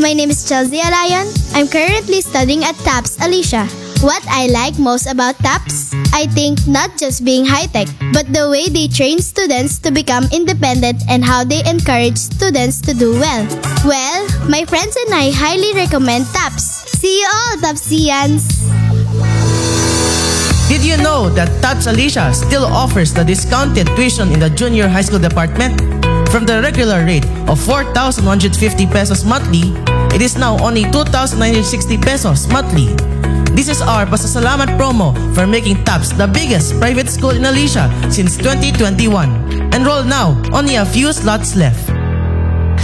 My name is Chelsea Alayon. I'm currently studying at TAPS Alicia. What I like most about TAPS? I think not just being high-tech, but the way they train students to become independent and how they encourage students to do well. Well, my friends and I highly recommend TAPS. See you all, TAPSians! Did you know that TAPS Alicia still offers the discounted tuition in the junior high school department? From the regular rate of 4,150 pesos monthly, it is now only 2,960 pesos monthly. This is our Pasasalamat promo for making TAPS the biggest private school in Alicia since 2021. Enroll now, only a few slots left.